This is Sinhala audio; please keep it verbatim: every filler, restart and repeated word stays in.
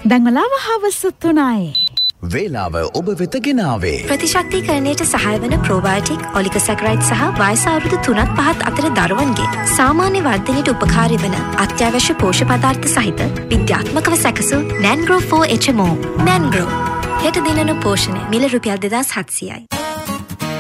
දැන් වෙලාව හවස තුනයි. වේලාව ඔබ වෙත ගෙනාවේ ප්‍රතිශක්තිකරණයට සහාය වන ප්‍රෝබයෝටික් ඔලිගොසැකරයිඩ් සහ වයස අවුරුදු තුනත් පහත් අතර දරුවන්ගේ සාමාන්‍ය වර්ධනයට උපකාරී වන අත්‍යවශ්‍ය පෝෂ්‍ය පදාර්ථ සහිත විද්‍යාත්මකව සැකසූ නැන්ග්‍රෝ ෆෝර් එච් එම් ඕ. නැන්ග්‍රෝ හෙට දිනන පෝෂණය මිල රුපියල් දෙදාස් හත්සියයි.